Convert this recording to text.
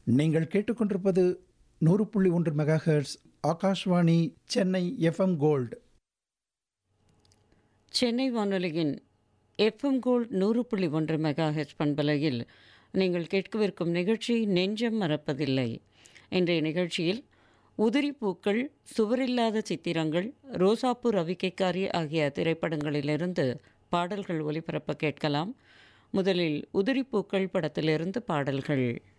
நீங்கள் கேட்டுக்கொண்டிருப்பது 100.1 megahertz Akashvani Chennai FM gold. Chennai வானொலியின் எஃப்எம் கோல்ட் 100.1 மெகாஹெர்ட்ஸ் பண்பலையில் நீங்கள் கேட்கவிருக்கும் நிகழ்ச்சி நெஞ்சம் மறப்பதில்லை. இன்றைய நிகழ்ச்சியில் உதிரிப்பூக்கள், சுவரில்லாத சித்திரங்கள், ரோசாப்பூ ரவிக்கைக்காரி ஆகிய திரைப்படங்களிலிருந்து பாடல்கள் ஒலிபரப்ப கேட்கலாம். முதலில் உதிரிப்பூக்கள் படத்திலிருந்து பாடல்கள்.